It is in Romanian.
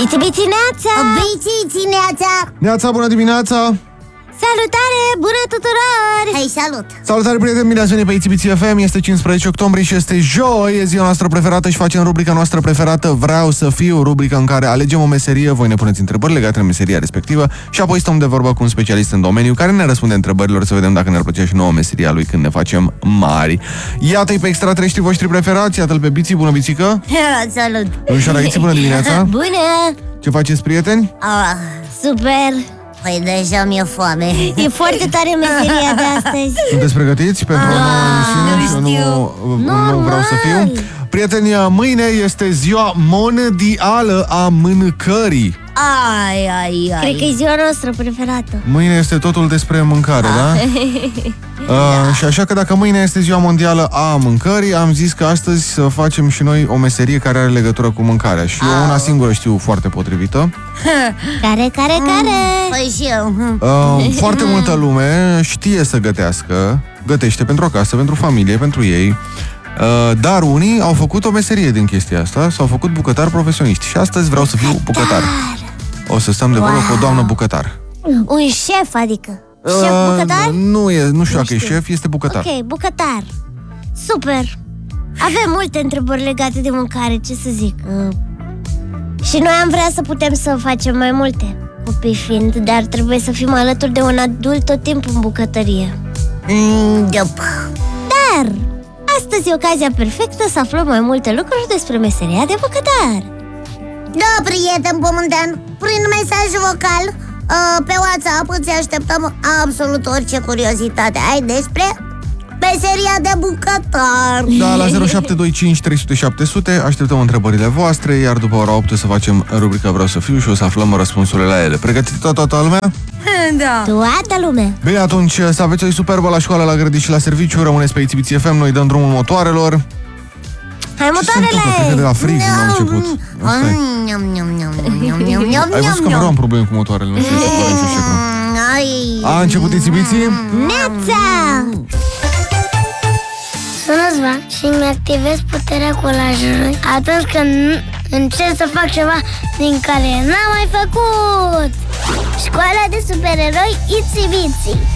Bici, bici, neața! Bici, neața! Neața, bună dimineața! Salutare, bună tuturor! Hei, salut! Salutare, prieteni, bine ați venit pe ITBC FM. Este 15 octombrie și este joi, e ziua noastră preferată și facem rubrica noastră preferată Vreau să fiu, rubrica în care alegem o meserie, voi ne puneți întrebări legate de meseria respectivă și apoi stăm de vorbă cu un specialist în domeniu care ne răspunde întrebărilor să vedem dacă ne-ar plăcea și nouă meseria lui când ne facem mari. Iată-i pe extraterestrii voștri preferați, iată-l pe Bici, bună Bicică! Salut! Domnișoara Iți, bună dimineața! Bună! Ce faceți, prieteni? Super! Păi deja mi-e foame. E foarte tare meseria de astăzi. Sunteți pregătiți pentru o nouă emisiune? Nu vreau să fiu. Prieteni, mâine este ziua mondială a mâncării. Ai. Cred că e ziua noastră preferată. Mâine este totul despre mâncare, da? Și așa că dacă mâine este ziua mondială a mâncării, am zis că astăzi să facem și noi o meserie care are legătură cu mâncarea. Și eu una singură știu foarte potrivită. Care? Păi și eu. Foarte multă lume știe să gătească. Gătește pentru acasă, pentru familie, pentru ei. Dar unii au făcut o meserie din chestia asta. S-au făcut bucătari profesioniști. Și astăzi vreau să fiu bucătar. O să stăm de vorbă cu o doamnă bucătar. Un șef, adică șef bucătar? Nu știu dacă e șef, este bucătar. Ok, bucătar. Super. Avem multe întrebări legate de mâncare, ce să zic. Și noi am vrea să putem să facem mai multe, copii fiind, dar trebuie să fim alături de un adult tot timpul în bucătărie. Dar astăzi e ocazia perfectă să aflăm mai multe lucruri despre meseria de bucătar. Da, prieten pământean, prin mesaj vocal pe WhatsApp îți așteptăm absolut orice curiozitate ai despre meseria de bucătar. Da, la 0725 300 700 așteptăm întrebările voastre, iar după ora 8 să facem rubrica Vreau să fiu și o să aflăm răspunsurile la ele. Pregătită toată lumea? Da. Toată lumea. Bine, atunci să aveți o superbă la școală, la grădiniță și la serviciu. Rămâneți pe ITBC FM, noi dăm drumul motoarelor. Hai, motoarele! Cred că de la frig nu a început. Ai văzut că mereu am probleme cu motoarele, nu știu ce. A început ITBC? Neața! Sunt Răzvan și îmi activez puterea colajului atunci când încerc să fac ceva din care n-am mai făcut. Școala de supereroi Itsy Bitsy.